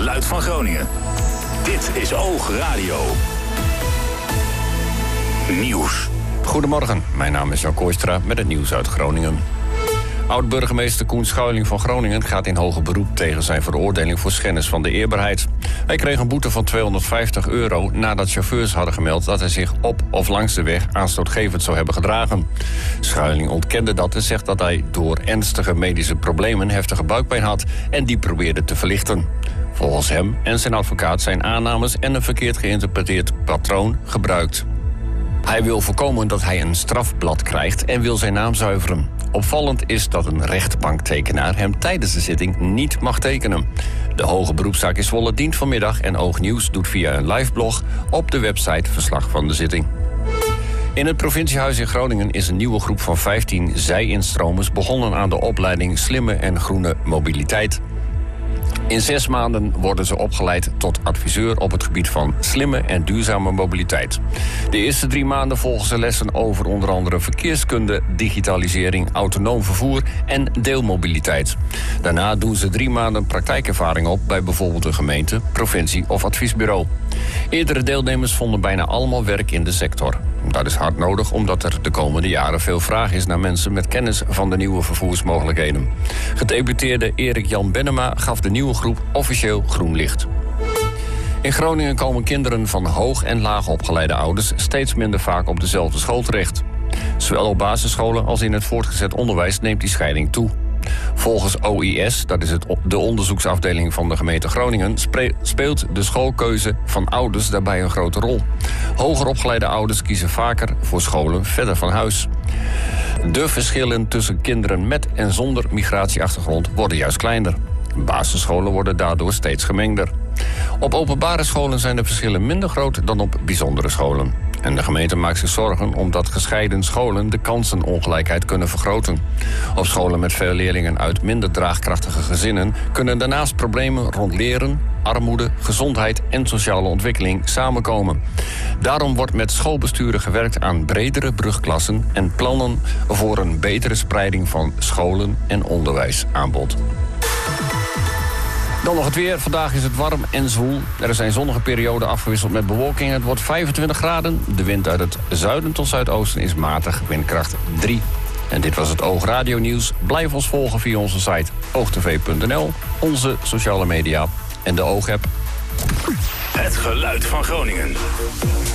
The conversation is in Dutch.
geluid van Groningen. Dit is Oog Radio. Nieuws. Goedemorgen, mijn naam is Jan Kooistra met het nieuws uit Groningen. Oud-burgemeester Koen Schuiling van Groningen gaat in hoger beroep tegen zijn veroordeling voor schennis van de eerbaarheid. Hij kreeg een boete van €250 nadat chauffeurs hadden gemeld dat hij zich op of langs de weg aanstootgevend zou hebben gedragen. Schuiling ontkende dat en zegt dat hij door ernstige medische problemen heftige buikpijn had en die probeerde te verlichten. Volgens hem en zijn advocaat zijn aannames en een verkeerd geïnterpreteerd patroon gebruikt. Hij wil voorkomen dat hij een strafblad krijgt en wil zijn naam zuiveren. Opvallend is dat een rechtbanktekenaar hem tijdens de zitting niet mag tekenen. De hoge beroepszaak in Zwolle dient vanmiddag en Oognieuws doet via een liveblog op de website verslag van de zitting. In het provinciehuis in Groningen is een nieuwe groep van 15 zij-instromers begonnen aan de opleiding Slimme en Groene Mobiliteit. In 6 maanden worden ze opgeleid tot adviseur op het gebied van slimme en duurzame mobiliteit. De eerste 3 maanden volgen ze lessen over onder andere verkeerskunde, digitalisering, autonoom vervoer en deelmobiliteit. Daarna doen ze 3 maanden praktijkervaring op bij bijvoorbeeld een gemeente, provincie of adviesbureau. Eerdere deelnemers vonden bijna allemaal werk in de sector. Dat is hard nodig omdat er de komende jaren veel vraag is naar mensen met kennis van de nieuwe vervoersmogelijkheden. Gedeputeerde Erik Jan Bennema gaf de nieuwe groep officieel groen licht. In Groningen komen kinderen van hoog- en laag opgeleide ouders steeds minder vaak op dezelfde school terecht. Zowel op basisscholen als in het voortgezet onderwijs neemt die scheiding toe. Volgens OIS, dat is de onderzoeksafdeling van de gemeente Groningen, speelt de schoolkeuze van ouders daarbij een grote rol. Hoger opgeleide ouders kiezen vaker voor scholen verder van huis. De verschillen tussen kinderen met en zonder migratieachtergrond worden juist kleiner. Basisscholen worden daardoor steeds gemengder. Op openbare scholen zijn de verschillen minder groot dan op bijzondere scholen. En de gemeente maakt zich zorgen omdat gescheiden scholen de kansenongelijkheid kunnen vergroten. Op scholen met veel leerlingen uit minder draagkrachtige gezinnen kunnen daarnaast problemen rond leren, armoede, gezondheid en sociale ontwikkeling samenkomen. Daarom wordt met schoolbesturen gewerkt aan bredere brugklassen en plannen voor een betere spreiding van scholen en onderwijsaanbod. Dan nog het weer. Vandaag is het warm en zwoel. Er zijn zonnige perioden afgewisseld met bewolking. Het wordt 25 graden. De wind uit het zuiden tot zuidoosten is matig, windkracht 3. En dit was het Oog Radio Nieuws. Blijf ons volgen via onze site oogtv.nl, onze sociale media en de Oog-app. Het geluid van Groningen.